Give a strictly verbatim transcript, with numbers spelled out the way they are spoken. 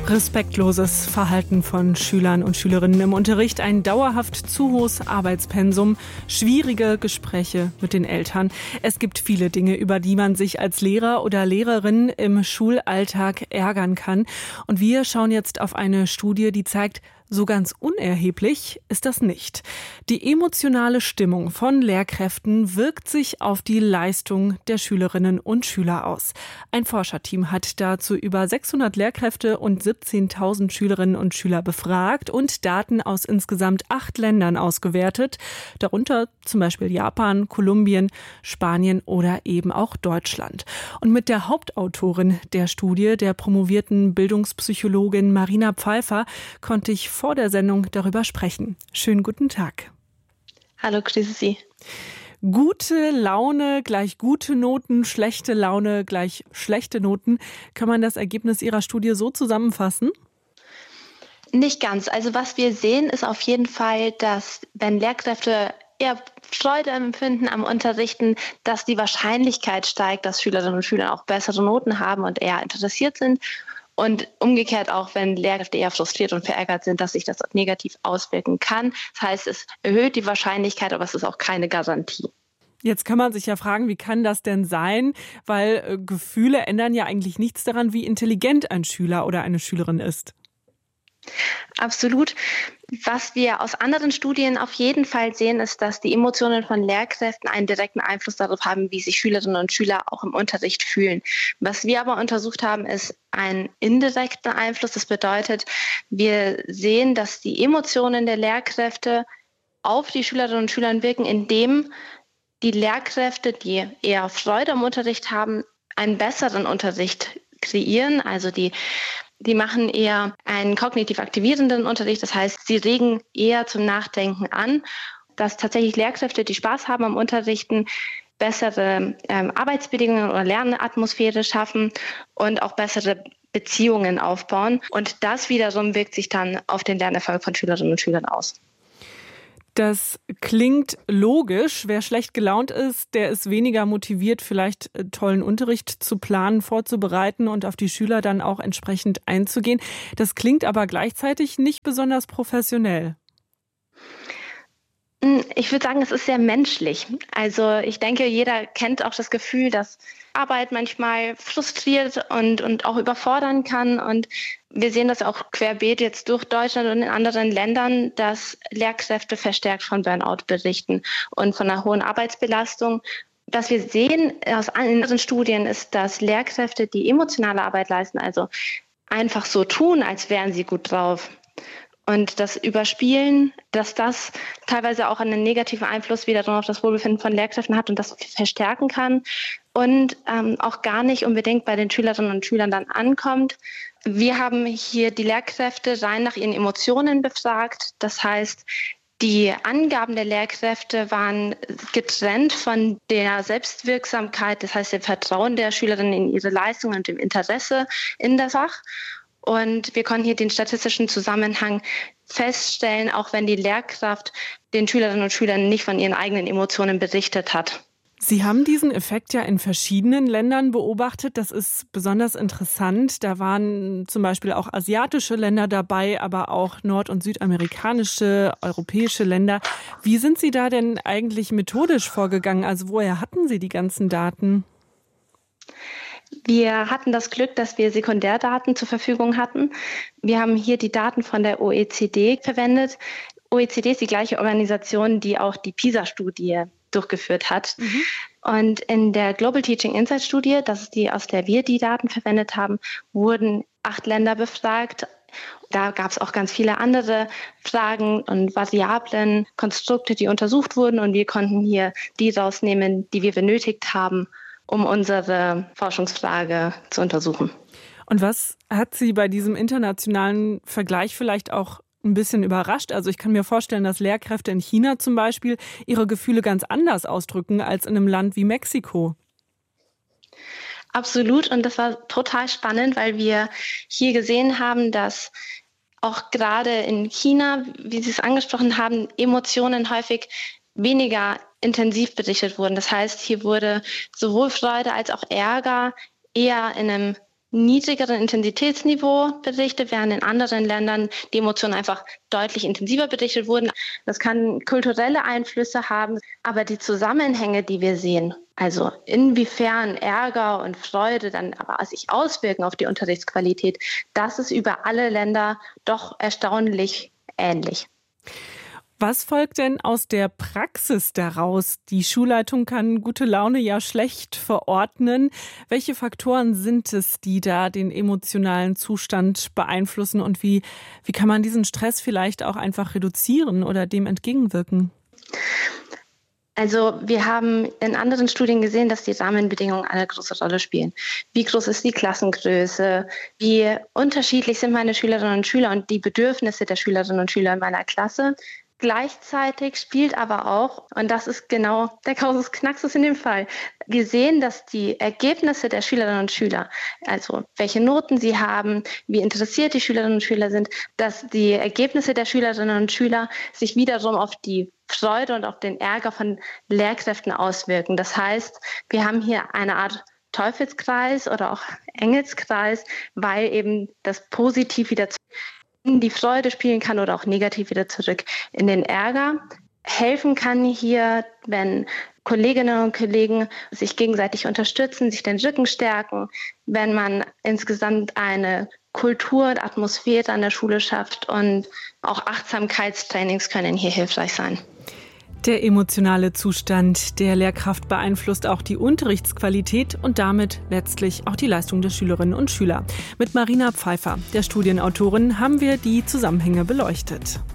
Respektloses Verhalten von Schülern und Schülerinnen im Unterricht, ein dauerhaft zu hohes Arbeitspensum, schwierige Gespräche mit den Eltern. Es gibt viele Dinge, über die man sich als Lehrer oder Lehrerin im Schulalltag ärgern kann. Und wir schauen jetzt auf eine Studie, die zeigt, so ganz unerheblich ist das nicht. Die emotionale Stimmung von Lehrkräften wirkt sich auf die Leistung der Schülerinnen und Schüler aus. Ein Forscherteam hat dazu über sechshundert Lehrkräfte und siebzehntausend Schülerinnen und Schüler befragt und Daten aus insgesamt acht Ländern ausgewertet, darunter zum Beispiel Japan, Kolumbien, Spanien oder eben auch Deutschland. Und mit der Hauptautorin der Studie, der promovierten Bildungspsychologin Marina Pfeiffer, konnte ich vor der Sendung darüber sprechen. Schönen guten Tag. Hallo, grüße Sie. Gute Laune gleich gute Noten, schlechte Laune gleich schlechte Noten. Kann man das Ergebnis Ihrer Studie so zusammenfassen? Nicht ganz. Also was wir sehen, ist auf jeden Fall, dass wenn Lehrkräfte eher Freude empfinden am Unterrichten, dass die Wahrscheinlichkeit steigt, dass Schülerinnen und Schüler auch bessere Noten haben und eher interessiert sind. Und umgekehrt auch, wenn Lehrkräfte eher frustriert und verärgert sind, dass sich das negativ auswirken kann. Das heißt, es erhöht die Wahrscheinlichkeit, aber es ist auch keine Garantie. Jetzt kann man sich ja fragen, wie kann das denn sein? Weil äh, Gefühle ändern ja eigentlich nichts daran, wie intelligent ein Schüler oder eine Schülerin ist. Absolut. Was wir aus anderen Studien auf jeden Fall sehen, ist, dass die Emotionen von Lehrkräften einen direkten Einfluss darauf haben, wie sich Schülerinnen und Schüler auch im Unterricht fühlen. Was wir aber untersucht haben, ist ein indirekter Einfluss. Das bedeutet, wir sehen, dass die Emotionen der Lehrkräfte auf die Schülerinnen und Schüler wirken, indem die Lehrkräfte, die eher Freude am Unterricht haben, einen besseren Unterricht kreieren. Also die Die machen eher einen kognitiv aktivierenden Unterricht. Das heißt, sie regen eher zum Nachdenken an, dass tatsächlich Lehrkräfte, die Spaß haben am Unterrichten, bessere ähm, Arbeitsbedingungen oder Lernatmosphäre schaffen und auch bessere Beziehungen aufbauen. Und das wiederum wirkt sich dann auf den Lernerfolg von Schülerinnen und Schülern aus. Das klingt logisch. Wer schlecht gelaunt ist, der ist weniger motiviert, vielleicht tollen Unterricht zu planen, vorzubereiten und auf die Schüler dann auch entsprechend einzugehen. Das klingt aber gleichzeitig nicht besonders professionell. Ich würde sagen, es ist sehr menschlich. Also ich denke, jeder kennt auch das Gefühl, dass Arbeit manchmal frustriert und, und auch überfordern kann. Und wir sehen das auch querbeet jetzt durch Deutschland und in anderen Ländern, dass Lehrkräfte verstärkt von Burnout berichten und von einer hohen Arbeitsbelastung. Was wir sehen aus anderen Studien ist, dass Lehrkräfte, die emotionale Arbeit leisten, also einfach so tun, als wären sie gut drauf, und das Überspielen, dass das teilweise auch einen negativen Einfluss wiederum auf das Wohlbefinden von Lehrkräften hat und das verstärken kann und ähm, auch gar nicht unbedingt bei den Schülerinnen und Schülern dann ankommt. Wir haben hier die Lehrkräfte rein nach ihren Emotionen befragt. Das heißt, die Angaben der Lehrkräfte waren getrennt von der Selbstwirksamkeit, das heißt dem Vertrauen der Schülerinnen in ihre Leistung und dem Interesse in das Fach. Und wir konnten hier den statistischen Zusammenhang feststellen, auch wenn die Lehrkraft den Schülerinnen und Schülern nicht von ihren eigenen Emotionen berichtet hat. Sie haben diesen Effekt ja in verschiedenen Ländern beobachtet. Das ist besonders interessant. Da waren zum Beispiel auch asiatische Länder dabei, aber auch nord- und südamerikanische, europäische Länder. Wie sind Sie da denn eigentlich methodisch vorgegangen? Also woher hatten Sie die ganzen Daten? Wir hatten das Glück, dass wir Sekundärdaten zur Verfügung hatten. Wir haben hier die Daten von der O E C D verwendet. O E C D ist die gleiche Organisation, die auch die PISA-Studie durchgeführt hat. Mhm. Und in der Global Teaching Insights Studie, das ist die, aus der wir die Daten verwendet haben, wurden acht Länder befragt. Da gab es auch ganz viele andere Fragen und Variablen, Konstrukte, die untersucht wurden. Und wir konnten hier die rausnehmen, die wir benötigt haben, um unsere Forschungsfrage zu untersuchen. Und was hat Sie bei diesem internationalen Vergleich vielleicht auch ein bisschen überrascht? Also ich kann mir vorstellen, dass Lehrkräfte in China zum Beispiel ihre Gefühle ganz anders ausdrücken als in einem Land wie Mexiko. Absolut. Und das war total spannend, weil wir hier gesehen haben, dass auch gerade in China, wie Sie es angesprochen haben, Emotionen häufig weniger intensiv berichtet wurden. Das heißt, hier wurde sowohl Freude als auch Ärger eher in einem niedrigeren Intensitätsniveau berichtet, während in anderen Ländern die Emotionen einfach deutlich intensiver berichtet wurden. Das kann kulturelle Einflüsse haben, aber die Zusammenhänge, die wir sehen, also inwiefern Ärger und Freude dann aber sich auswirken auf die Unterrichtsqualität, das ist über alle Länder doch erstaunlich ähnlich. Was folgt denn aus der Praxis daraus? Die Schulleitung kann gute Laune ja schlecht verordnen. Welche Faktoren sind es, die da den emotionalen Zustand beeinflussen und wie, wie kann man diesen Stress vielleicht auch einfach reduzieren oder dem entgegenwirken? Also wir haben in anderen Studien gesehen, dass die Rahmenbedingungen eine große Rolle spielen. Wie groß ist die Klassengröße? Wie unterschiedlich sind meine Schülerinnen und Schüler und die Bedürfnisse der Schülerinnen und Schüler in meiner Klasse? Gleichzeitig spielt aber auch, und das ist genau der Kasus Knaxus in dem Fall, wir sehen, dass die Ergebnisse der Schülerinnen und Schüler, also welche Noten sie haben, wie interessiert die Schülerinnen und Schüler sind, dass die Ergebnisse der Schülerinnen und Schüler sich wiederum auf die Freude und auf den Ärger von Lehrkräften auswirken. Das heißt, wir haben hier eine Art Teufelskreis oder auch Engelskreis, weil eben das Positiv wieder in die Freude spielen kann oder auch negativ wieder zurück in den Ärger. Helfen kann hier, wenn Kolleginnen und Kollegen sich gegenseitig unterstützen, sich den Rücken stärken, wenn man insgesamt eine Kultur und Atmosphäre an der Schule schafft und auch Achtsamkeitstrainings können hier hilfreich sein. Der emotionale Zustand der Lehrkraft beeinflusst auch die Unterrichtsqualität und damit letztlich auch die Leistung der Schülerinnen und Schüler. Mit Marina Pfeiffer, der Studienautorin, haben wir die Zusammenhänge beleuchtet.